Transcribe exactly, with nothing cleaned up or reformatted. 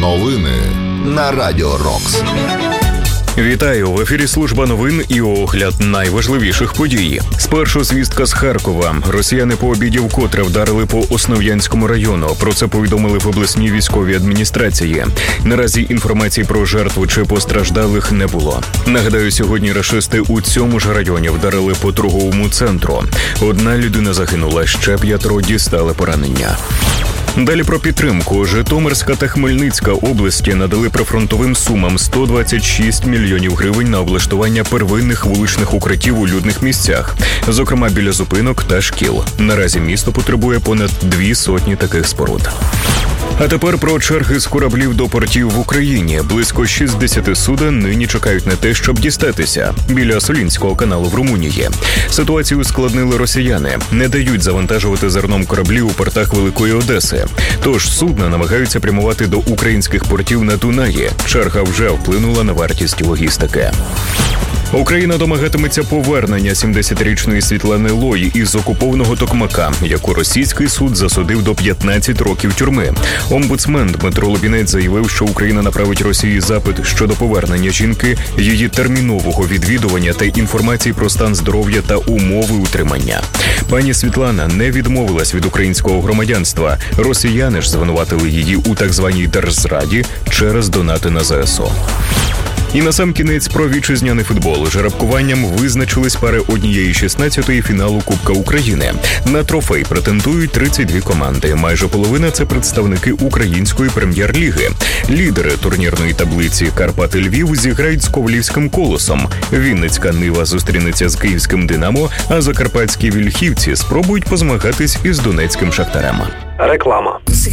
Новини на Радіо Рокс. Вітаю! В ефірі служба новин і огляд найважливіших подій. Спершу звістка з Харкова. Росіяни по обіді вкотре вдарили по Основ'янському району. Про це повідомили в обласній військовій адміністрації. Наразі інформації про жертву чи постраждалих не було. Нагадаю, сьогодні рашисти у цьому ж районі вдарили по торговому центру. Одна людина загинула, ще п'ятеро дістали поранення. Далі про підтримку. Житомирська та Хмельницька області надали прифронтовим Сумам сто двадцять шість мільйонів гривень на облаштування первинних вуличних укриттів у людних місцях, зокрема біля зупинок та шкіл. Наразі місто потребує понад дві сотні таких споруд. А тепер про черги з кораблів до портів в Україні. Близько шістдесят суден нині чекають на те, щоб дістатися біля Солінського каналу в Румунії. Ситуацію ускладнили росіяни. Не дають завантажувати зерном кораблі у портах Великої Одеси. Тож судна намагаються прямувати до українських портів на Дунаї. Черга вже вплинула на вартість логістики. Україна домагатиметься повернення сімдесятирічної Світлани Лой із окупованого Токмака, яку російський суд засудив до п'ятнадцять років тюрми. Омбудсмен Дмитро Лубінець заявив, що Україна направить Росії запит щодо повернення жінки, її термінового відвідування та інформації про стан здоров'я та умови утримання. Пані Світлана не відмовилась від українського громадянства. Росіяни ж звинуватили її у так званій держзраді через донати на ЗСУ. І насамкінець про вітчизняний футбол. Жеребкуванням визначились пари однієї шістнадцятої фіналу Кубка України. На трофей претендують тридцять дві команди. Майже половина – це представники української прем'єр-ліги. Лідери турнірної таблиці Карпати Львів зіграють з Ковалівським Колосом. Вінницька Нива зустрінеться з Київським Динамо, а закарпатські Вільхівці спробують позмагатись із Донецьким Шахтарем. Реклама.